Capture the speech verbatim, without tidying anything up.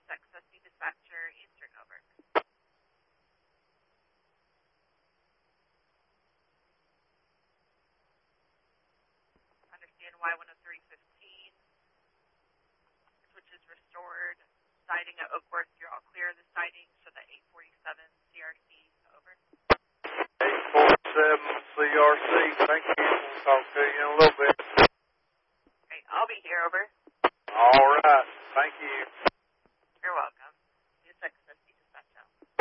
Access C dispatcher, Eastern, over. Understand Y one oh three fifteen. Switch is restored. Sighting at Oakworth, you're all clear of the sighting. So the eight forty-seven C R C, over. eight forty-seven C R C, thank you. We'll talk to you in a little bit. Okay, I'll be here, over. All right, thank you.